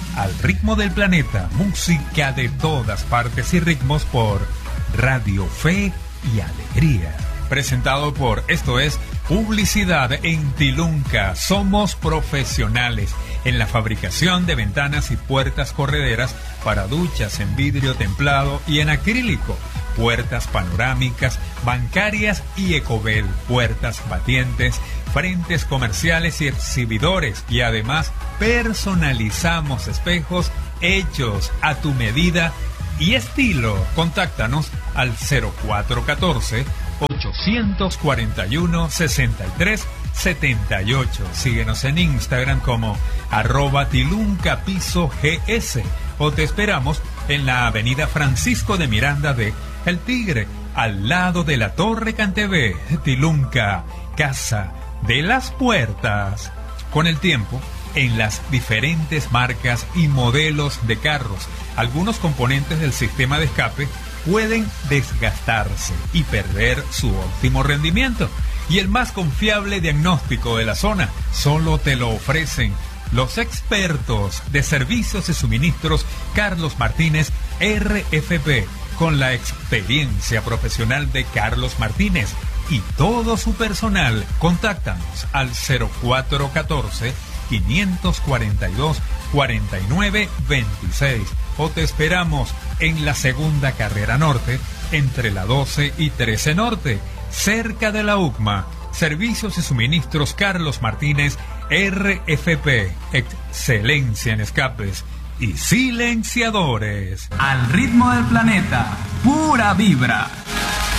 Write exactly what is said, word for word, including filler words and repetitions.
Al ritmo del planeta, música de todas partes y ritmos por Radio Fe y Alegría. Presentado por Esto es Publicidad en Tilunca. Somos profesionales en la fabricación de ventanas y puertas correderas para duchas en vidrio templado y en acrílico, puertas panorámicas, bancarias y Ecobel, puertas batientes, frentes comerciales y exhibidores, y además personalizamos espejos hechos a tu medida y estilo. Contáctanos al cero cuatro uno cuatro, ocho cuatro uno, seis tres siete ocho. Síguenos en Instagram como arroba tilunca piso gs o te esperamos en la avenida Francisco de Miranda de El Tigre, al lado de la Torre Cantebé. Tilunca, casa de las puertas. Con el tiempo, en las diferentes marcas y modelos de carros, algunos componentes del sistema de escape pueden desgastarse y perder su óptimo rendimiento. Y el más confiable diagnóstico de la zona solo te lo ofrecen los expertos de servicios y suministros Carlos Martínez R F P, con la experiencia profesional de Carlos Martínez y todo su personal. Contáctanos al cero cuatro uno cuatro, cinco cuatro dos, cuatro nueve dos seis o te esperamos en la segunda carrera norte, entre la doce y trece norte, cerca de la U C M A. Servicios y suministros Carlos Martínez R F P, excelencia en escapes y silenciadores. Al ritmo del planeta, pura vibra.